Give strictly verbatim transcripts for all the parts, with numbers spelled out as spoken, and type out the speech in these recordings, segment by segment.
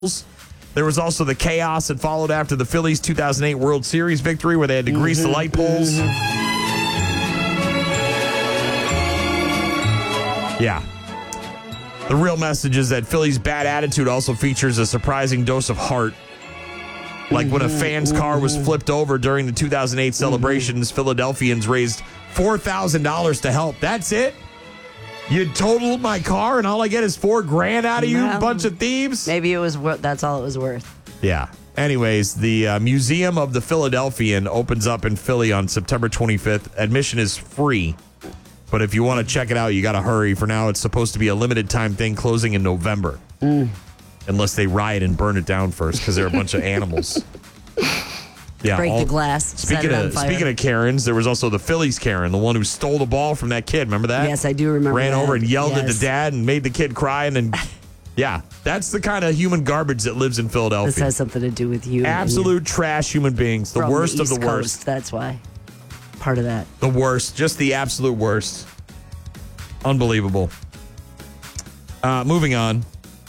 There was also the chaos that followed after the Phillies two thousand eight World Series victory where they had to grease mm-hmm, the light poles. Mm-hmm. Yeah. The real message is that Philly's bad attitude also features a surprising dose of heart. Like mm-hmm, when a fan's mm-hmm. car was flipped over during the two thousand eight celebrations, mm-hmm. Philadelphians raised four thousand dollars to help. That's it? You totaled my car and all I get is four grand out of you, well, bunch of thieves? Maybe it was that's all it was worth. Yeah. Anyways, the uh, Museum of the Philadelphian opens up in Philly on September twenty-fifth. Admission is free. But if you want to check it out, you got to hurry. For now, it's supposed to be a limited time thing closing in November. Mm. Unless they riot and burn it down first because they're a bunch of animals. Yeah, break all, the glass. Speaking set it of on fire. speaking of Karens, there was also the Phillies Karen, the one who stole the ball from that kid. Remember that? Yes, I do remember. Ran that. over and yelled yes. at the dad and made the kid cry, and then yeah, that's the kind of human garbage that lives in Philadelphia. This has something to do with you. Absolute trash human beings, the from worst the of the East worst. Coast, that's why. Part of that. The worst, just the absolute worst. Unbelievable. Uh, moving on.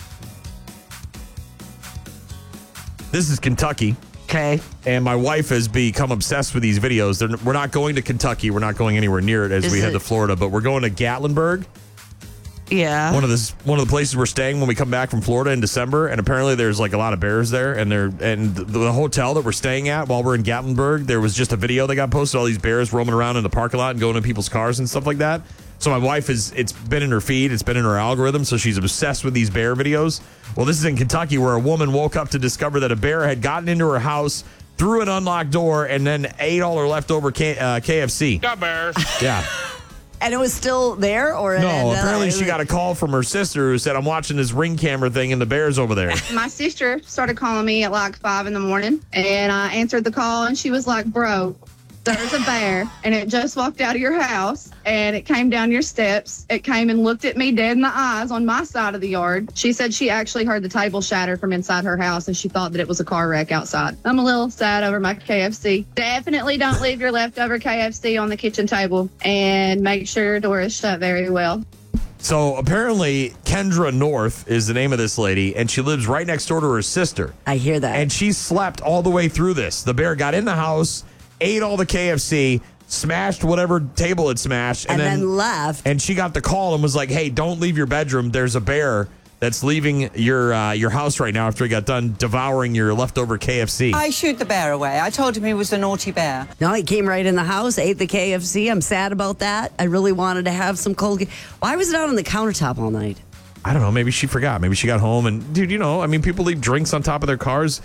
This is Kentucky. Okay. And my wife has become obsessed with these videos. They're, we're not going to Kentucky. We're not going anywhere near it as is we it, head to Florida, but we're going to Gatlinburg. Yeah. One of the one of the places we're staying when we come back from Florida in December, and apparently there's like a lot of bears there, and they're and the, the hotel that we're staying at while we're in Gatlinburg, there was just a video that got posted, all these bears roaming around in the parking lot and going in people's cars and stuff like that. So my wife is, it's been in her feed, it's been in her algorithm, so she's obsessed with these bear videos. Well, this is in Kentucky where a woman woke up to discover that a bear had gotten into her house through an unlocked door and then ate all her leftover K, uh, K F C. The bears. Yeah. And it was still there? Or No, uh, apparently uh, she got a call from her sister who said, I'm watching this Ring camera thing and the bear's over there. My sister started calling me at like five in the morning, and I answered the call, and she was like, bro, there's a bear, and it just walked out of your house, and it came down your steps. It came and looked at me dead in the eyes on my side of the yard. She said she actually heard the table shatter from inside her house, and she thought that it was a car wreck outside. I'm a little sad over my K F C. Definitely don't leave your leftover K F C on the kitchen table, and make sure your door is shut very well. So apparently Kendra North is the name of this lady, and she lives right next door to her sister. I hear that. And she slept all the way through this. The bear got in the house, ate all the K F C, smashed whatever table it smashed, and, and then, then left. And she got the call and was like, hey, don't leave your bedroom. There's a bear that's leaving your uh, your house right now after he got done devouring your leftover K F C. I shooed the bear away. I told him he was a naughty bear. No, he came right in the house, ate the K F C. I'm sad about that. I really wanted to have some cold. Why was it out on the countertop all night? I don't know. Maybe she forgot. Maybe she got home and, dude, you know, I mean, people leave drinks on top of their cars.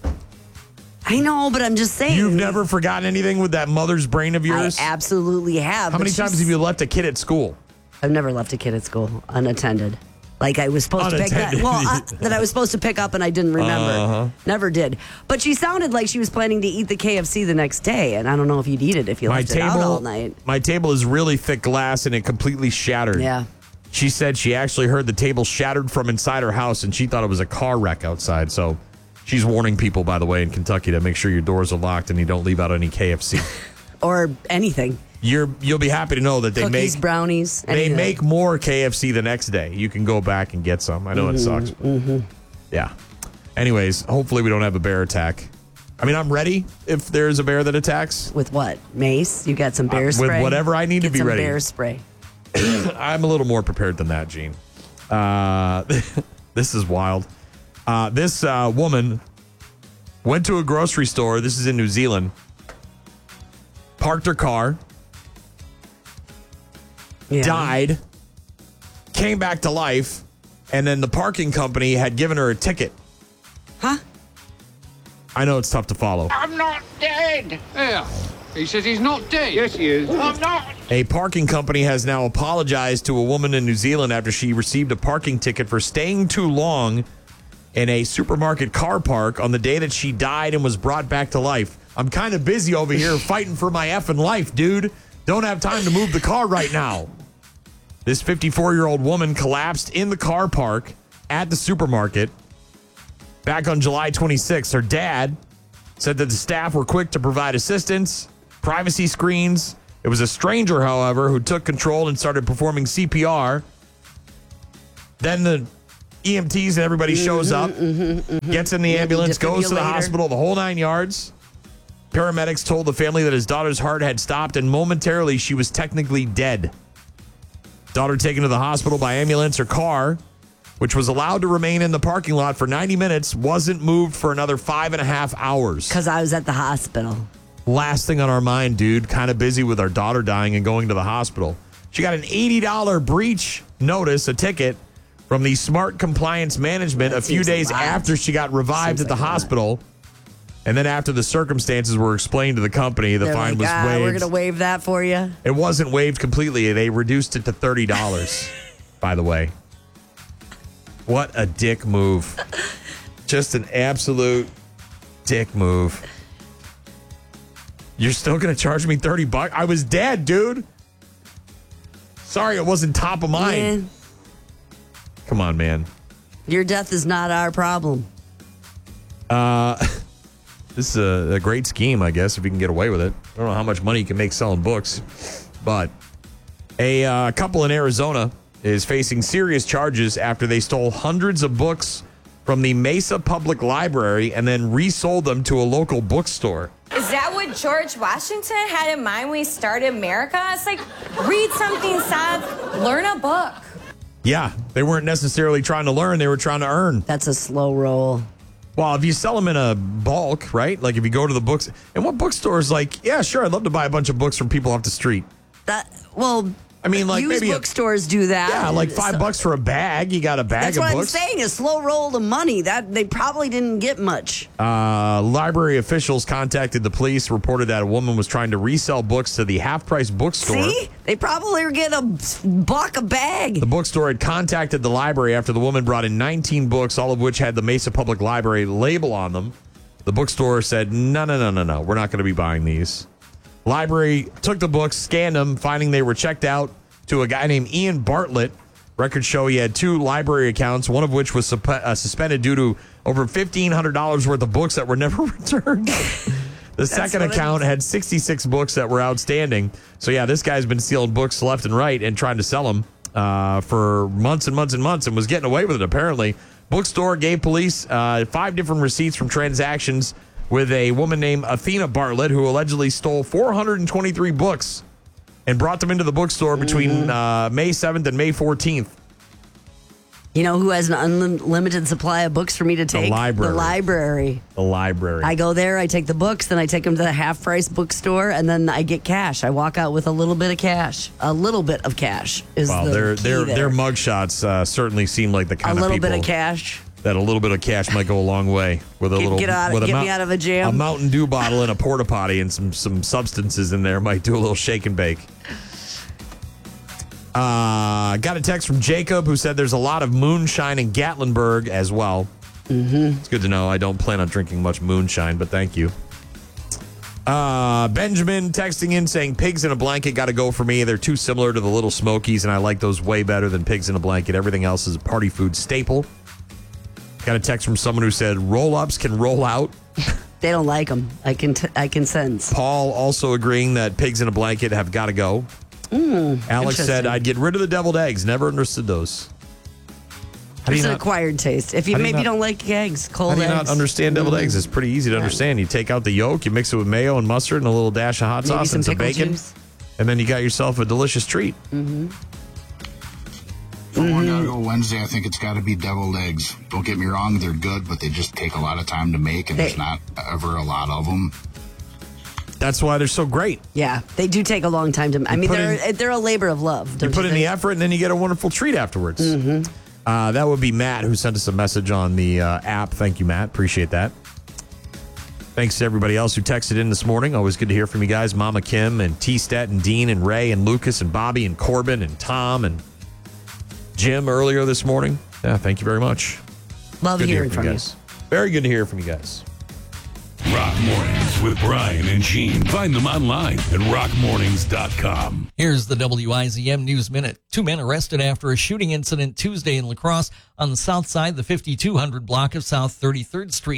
I know, but I'm just saying. You've never forgotten anything with that mother's brain of yours? I absolutely have. How many times have you left a kid at school? I've never left a kid at school unattended. Like I was supposed unattended. to pick that. Well, uh, that I was supposed to pick up and I didn't remember. Uh-huh. Never did. But she sounded like she was planning to eat the K F C the next day, and I don't know if you'd eat it if you my left table, it out all night. My table is really thick glass and it completely shattered. Yeah. She said she actually heard the table shattered from inside her house and she thought it was a car wreck outside. So she's warning people, by the way, in Kentucky to make sure your doors are locked and you don't leave out any K F C. Or anything. You're, you'll be happy to know that they Cookies, make brownies. They anything. make more K F C the next day. You can go back and get some. I know mm-hmm, it sucks. But mm-hmm. Yeah. Anyways, hopefully we don't have a bear attack. I mean, I'm ready if there's a bear that attacks. With what? Mace? You got some bear uh, spray? With whatever I need get to be some ready. Bear spray. I'm a little more prepared than that, Gene. Uh, this is wild. Uh, this uh, woman went to a grocery store. This is in New Zealand. Parked her car. Yeah. Died. Came back to life. And then the parking company had given her a ticket. Huh? I know it's tough to follow. I'm not dead. Yeah. He says he's not dead. Yes, he is. I'm not. A parking company has now apologized to a woman in New Zealand after she received a parking ticket for staying too long in a supermarket car park on the day that she died and was brought back to life. I'm kind of busy over here fighting for my effing life, dude. Don't have time to move the car right now. This fifty-four-year-old woman collapsed in the car park at the supermarket back on July twenty-sixth. Her dad said that the staff were quick to provide assistance, privacy screens. It was a stranger, however, who took control and started performing C P R. Then the E M Ts and everybody shows up, mm-hmm, mm-hmm. gets in the Yeah, ambulance, goes to the defibrillator. hospital, the whole nine yards. Paramedics told the family that his daughter's heart had stopped and momentarily she was technically dead. Daughter taken to the hospital by ambulance or car, which was allowed to remain in the parking lot for ninety minutes, wasn't moved for another five and a half hours. Because I was at the hospital. Last thing on our mind, dude, kind of busy with our daughter dying and going to the hospital. She got an eighty dollars breach notice, a ticket, from the Smart Compliance Management That a few seems a days lot. after she got revived Seems at the like a lot. hospital. And then after the circumstances were explained to the company, the They're fine like, was ah, waived. we're going to waive that for you. It wasn't waived completely. They reduced it to thirty dollars, by the way. What a dick move. Just an absolute dick move. You're still going to charge me thirty bucks? I was dead, dude. Sorry it wasn't top of mind. Man, Come on, man. your death is not our problem. This is a, a great scheme, I guess, if you can get away with it. I don't know how much money you can make selling books, but a uh, couple in Arizona is facing serious charges after they stole hundreds of books from the Mesa Public Library and then resold them to a local bookstore. Is that what George Washington had in mind when he started America? It's like, read something sad, learn a book. Yeah, they weren't necessarily trying to learn, they were trying to earn. That's a slow roll. Well, if you sell them in a bulk, right? Like if you go to the books, and what bookstore is like, yeah, sure, I'd love to buy a bunch of books from people off the street. That well, I mean, like used maybe a- bookstores do that. Yeah, like five So- bucks for a bag. You got a bag That's of what books. I'm saying. A slow roll to money. That they probably didn't get much. Uh, library officials contacted the police, reported that a woman was trying to resell books to the half-price bookstore. See, they probably were getting a buck a bag. The bookstore had contacted the library after the woman brought in nineteen books, all of which had the Mesa Public Library label on them. The bookstore said, no, no, no, no, no, we're not going to be buying these. Library took the books, scanned them, finding they were checked out to a guy named Ian Bartlett. Records show he had two library accounts, one of which was sup- uh, suspended due to over fifteen hundred dollars worth of books that were never returned. The second what it account is. had sixty-six books that were outstanding. So, yeah, this guy's been stealing books left and right and trying to sell them uh, for months and months and months and was getting away with it, apparently. Bookstore gave police uh, five different receipts from transactions with a woman named Athena Bartlett, who allegedly stole four hundred twenty-three books and brought them into the bookstore between Mm-hmm. uh, May seventh and May fourteenth. You know who has an unlimited supply of books for me to take? library. The library. The library. I go there, I take the books, then I take them to the half price bookstore, and then I get cash. I walk out with a little bit of cash. A little bit of cash is Well, the their key their there. their mugshots uh, certainly seem like the a kind of little people bit of cash. that a little bit of cash might go a long way with a Get- little get out- with a get me out of a jam. a Mountain Dew bottle and a porta potty and some some substances in there might do a little shake and bake. Uh, got a text from Jacob who said there's a lot of moonshine in Gatlinburg as well. Mm-hmm. It's good to know. I don't plan on drinking much moonshine, but thank you. Uh, Benjamin texting in saying pigs in a blanket got to go for me. They're too similar to the Little Smokies, and I like those way better than pigs in a blanket. Everything else is a party food staple. Got a text from someone who said roll-ups can roll out. They don't like them. I can t- I can sense. Paul also agreeing that pigs in a blanket have got to go. Alex said, interesting. I'd get rid of the deviled eggs. Never understood those. How do It's you an not, acquired taste. If you how do you maybe not- don't like eggs, cold how do you eggs. not understand deviled Mm. eggs? It's pretty easy to understand. You take out the yolk, you mix it with mayo and mustard and a little dash of hot Maybe sauce some and some pickle bacon. juice. And then you got yourself a delicious treat. For one gotta go Wednesday, I think it's got to be deviled eggs. Don't get me wrong, they're good, but they just take a lot of time to make, and They- there's not ever a lot of them. That's why they're so great. Yeah, they do take a long time to. I mean, put they're in- they're a labor of love. You don't put in the think? effort, and then you get a wonderful treat afterwards. Uh, that would be Matt, who sent us a message on the uh, app. Thank you, Matt. Appreciate that. Thanks to everybody else who texted in this morning. Always good to hear from you guys. Mama Kim and T-Stat and Dean and Ray and Lucas and Bobby and Corbin and Tom and Jim earlier this morning. Yeah, thank you very much. Love Good to hear hearing from from you you. guys. Very good to hear from you guys. Rock Mornings with Brian and Gene. Find them online at rock mornings dot com. Here's the W I Z M News Minute. Two men arrested after a shooting incident Tuesday in La Crosse on the south side, the fifty-two hundred block of South thirty-third Street.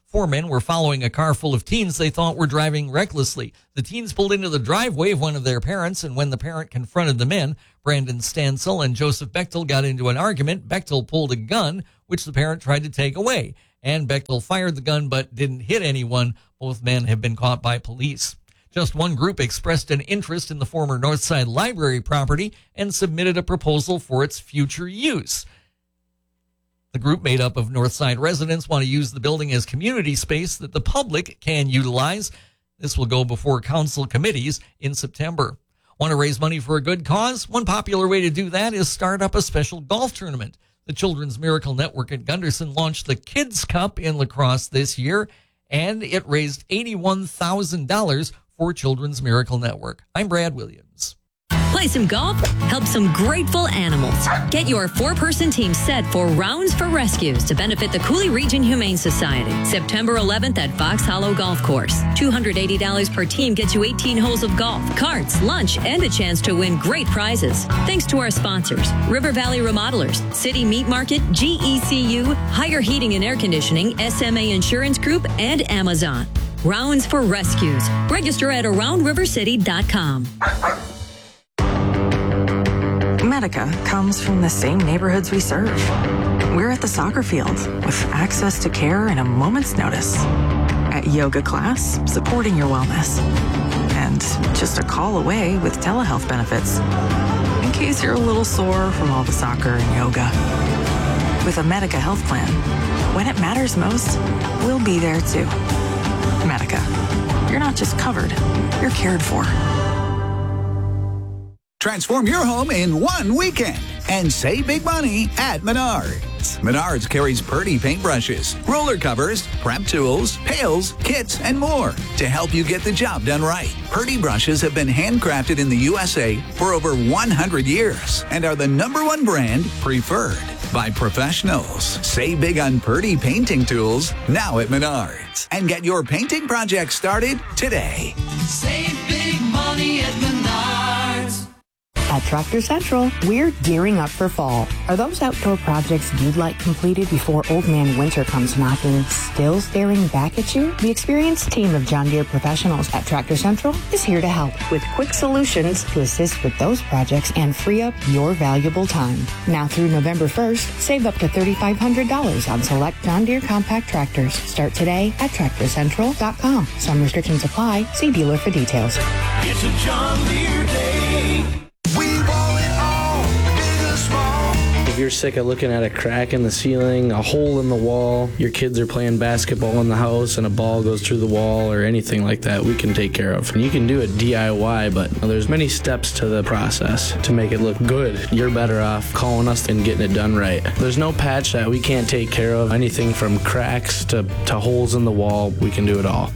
Four men were following a car full of teens they thought were driving recklessly. The teens pulled into the driveway of one of their parents, and when the parent confronted the men, Brandon Stansel and Joseph Bechtel got into an argument. Bechtel pulled a gun, which the parent tried to take away, and Bechtel fired the gun but didn't hit anyone. Both men have been caught by police. Just one group expressed an interest in the former Northside Library property and submitted a proposal for its future use. The group, made up of Northside residents, want to use the building as community space that the public can utilize. This will go before council committees in September. Want to raise money for a good cause? One popular way to do that is start up a special golf tournament. The Children's Miracle Network at Gunderson launched the Kids Cup in lacrosse this year, and it raised eighty-one thousand dollars for Children's Miracle Network. I'm Brad Williams. Play some golf, help some grateful animals. Get your four-person team set for Rounds for Rescues to benefit the Cooley Region Humane Society. September eleventh at Fox Hollow Golf Course. two hundred eighty dollars per team gets you eighteen holes of golf, carts, lunch, and a chance to win great prizes. Thanks to our sponsors, River Valley Remodelers, City Meat Market, G E C U, Higher Heating and Air Conditioning, S M A Insurance Group, and Amazon. Rounds for Rescues. Register at around river city dot com. Medica comes from the same neighborhoods we serve. We're at the soccer field with access to care in a moment's notice. At yoga class, supporting your wellness. And just a call away with telehealth benefits. In case you're a little sore from all the soccer and yoga. With a Medica health plan, when it matters most, we'll be there too. Medica. You're not just covered, you're cared for. Transform your home in one weekend and save big money at Menards. Menards carries Purdy paintbrushes, roller covers, prep tools, pails, kits, and more to help you get the job done right. Purdy brushes have been handcrafted in the U S A for over one hundred years and are the number one brand preferred by professionals. Save big on Purdy painting tools now at Menards and get your painting project started today. Save big money at Menards. At Tractor Central, we're gearing up for fall. Are those outdoor projects you'd like completed before Old Man Winter comes knocking still staring back at you? The experienced team of John Deere professionals at Tractor Central is here to help with quick solutions to assist with those projects and free up your valuable time. Now through November first, save up to three thousand five hundred dollars on select John Deere compact tractors. Start today at tractor central dot com. Some restrictions apply. See dealer for details. It's a John Deere day. If you're sick of looking at a crack in the ceiling, a hole in the wall, your kids are playing basketball in the house and a ball goes through the wall or anything like that, we can take care of. And you can do it D I Y, but there's many steps to the process to make it look good. You're better off calling us and getting it done right. There's no patch that we can't take care of. Anything from cracks to, to holes in the wall, we can do it all.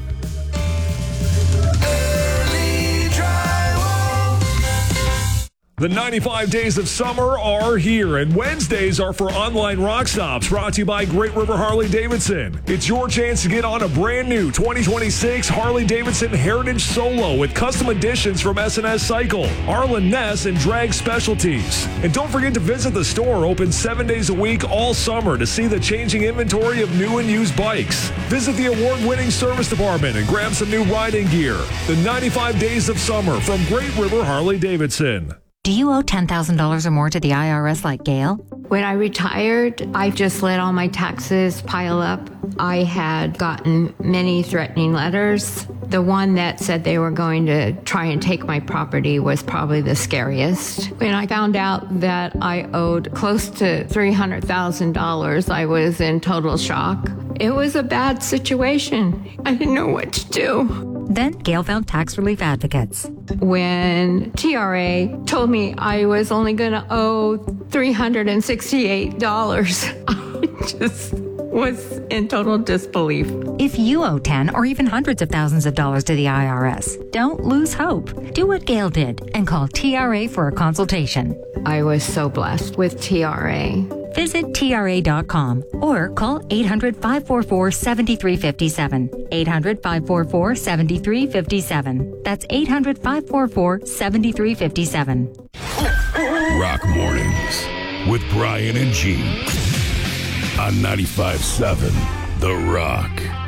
The ninety-five days of summer are here, and Wednesdays are for online rock stops, brought to you by Great River Harley-Davidson. It's your chance to get on a brand new twenty twenty-six Harley-Davidson Heritage Solo with custom additions from S and S Cycle, Arlen Ness, and Drag Specialties. And don't forget to visit the store, open seven days a week all summer, to see the changing inventory of new and used bikes. Visit the award-winning service department and grab some new riding gear. The ninety-five days of summer from Great River Harley-Davidson. Do you owe ten thousand dollars or more to the I R S like Gail? When I retired, I just let all my taxes pile up. I had gotten many threatening letters. The one that said they were going to try and take my property was probably the scariest. When I found out that I owed close to three hundred thousand dollars, I was in total shock. It was a bad situation. I didn't know what to do. Then Gail found tax relief advocates. When T R A told me I was only going to owe three hundred sixty-eight dollars, I just was in total disbelief. If you owe ten or even hundreds of thousands of dollars to the I R S, don't lose hope. Do what Gail did and call T R A for a consultation. I was so blessed with T R A. Visit T R A dot com or call eight hundred, five four four, seven three five seven. eight hundred, five four four, seven three five seven. That's eight hundred, five four four, seven three five seven. Rock Mornings with Brian and Gene on ninety-five point seven The Rock.